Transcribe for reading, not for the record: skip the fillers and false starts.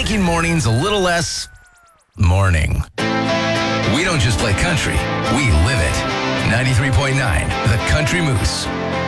making mornings a little less morning. We don't just play country, we live it. 93.9, The Country Moose.